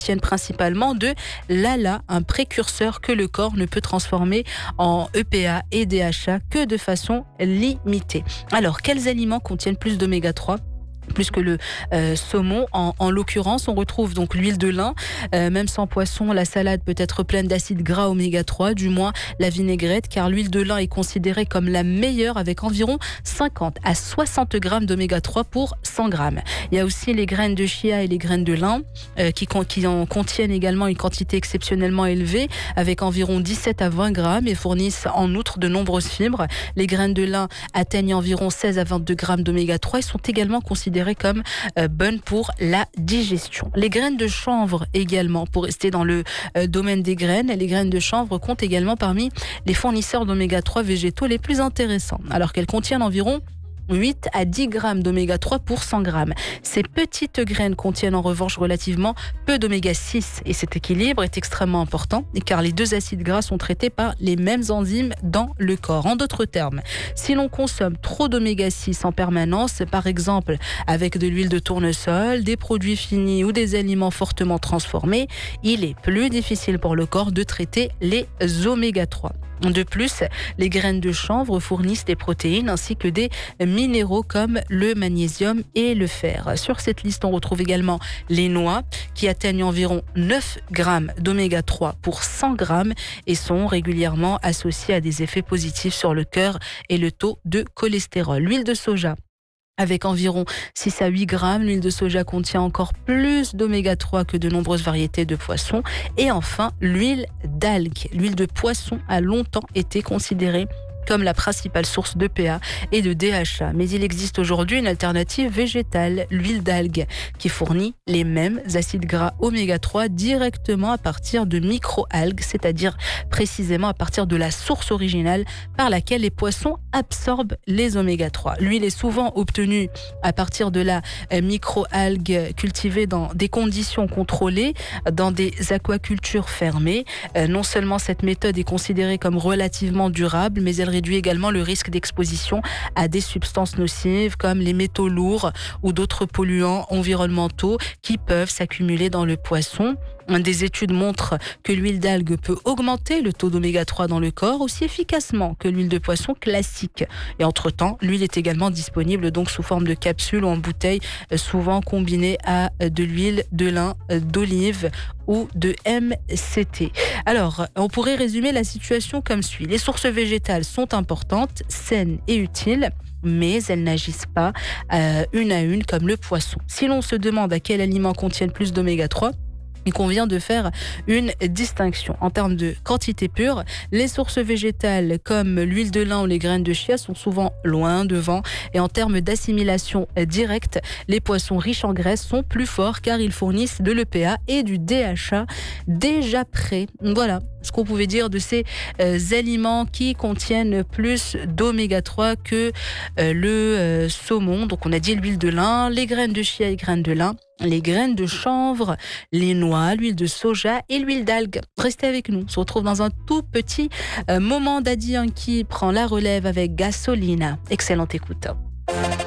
tiennent principalement de l'ALA, un précurseur que le corps ne peut transformer en EPA et DHA que de façon limitée. Alors, quels aliments contiennent plus d'oméga 3 ? Plus que le saumon. En l'occurrence, on retrouve donc l'huile de lin. Même sans poisson, la salade peut être pleine d'acides gras oméga 3, du moins la vinaigrette, car l'huile de lin est considérée comme la meilleure avec environ 50 à 60 grammes d'oméga 3 pour 100 grammes. Il y a aussi les graines de chia et les graines de lin qui en contiennent également une quantité exceptionnellement élevée avec environ 17 à 20 grammes et fournissent en outre de nombreuses fibres. Les graines de lin atteignent environ 16 à 22 grammes d'oméga 3 et sont également considérées comme bonnes pour la digestion. Les graines de chanvre également, pour rester dans le domaine des graines, les graines de chanvre comptent également parmi les fournisseurs d'oméga 3 végétaux les plus intéressants, alors qu'elles contiennent environ 8 à 10 grammes d'oméga 3 pour 100 grammes. Ces petites graines contiennent en revanche relativement peu d'oméga 6 et cet équilibre est extrêmement important car les deux acides gras sont traités par les mêmes enzymes dans le corps. En d'autres termes, si l'on consomme trop d'oméga 6 en permanence, par exemple avec de l'huile de tournesol, des produits finis ou des aliments fortement transformés, il est plus difficile pour le corps de traiter les oméga 3. De plus, les graines de chanvre fournissent des protéines ainsi que des minéraux comme le magnésium et le fer. Sur cette liste, on retrouve également les noix qui atteignent environ 9 grammes d'oméga 3 pour 100 grammes et sont régulièrement associées à des effets positifs sur le cœur et le taux de cholestérol. L'huile de soja, avec environ 6 à 8 grammes, l'huile de soja contient encore plus d'oméga 3 que de nombreuses variétés de poissons. Et enfin, l'huile d'algue. L'huile de poisson a longtemps été considérée comme la principale source d'EPA et de DHA. Mais il existe aujourd'hui une alternative végétale, l'huile d'algue, qui fournit les mêmes acides gras oméga 3 directement à partir de micro-algues, c'est-à-dire précisément à partir de la source originale par laquelle les poissons absorbent les oméga 3. L'huile est souvent obtenue à partir de la micro-algue cultivée dans des conditions contrôlées, dans des aquacultures fermées. Non seulement cette méthode est considérée comme relativement durable, mais elle réduit également le risque d'exposition à des substances nocives comme les métaux lourds ou d'autres polluants environnementaux qui peuvent s'accumuler dans le poisson. Des études montrent que l'huile d'algue peut augmenter le taux d'oméga 3 dans le corps aussi efficacement que l'huile de poisson classique. Et entre-temps, l'huile est également disponible donc sous forme de capsules ou en bouteille, souvent combinée à de l'huile de lin, d'olive ou de MCT. Alors, on pourrait résumer la situation comme suit. Les sources végétales sont importantes, saines et utiles, mais elles n'agissent pas une à une comme le poisson. Si l'on se demande à quel aliment contiennent plus d'oméga 3, il convient de faire une distinction. En termes de quantité pure, les sources végétales comme l'huile de lin ou les graines de chia sont souvent loin devant. Et en termes d'assimilation directe, les poissons riches en graisse sont plus forts car ils fournissent de l'EPA et du DHA déjà prêts. Voilà ce qu'on pouvait dire de ces aliments qui contiennent plus d'oméga 3 que le saumon. Donc on a dit l'huile de lin, les graines de chia et graines de lin, les graines de chanvre, les noix, l'huile de soja et l'huile d'algue. Restez avec nous. On se retrouve dans un tout petit moment. Daddy Yankee prend la relève avec Gasolina. Excellente écoute.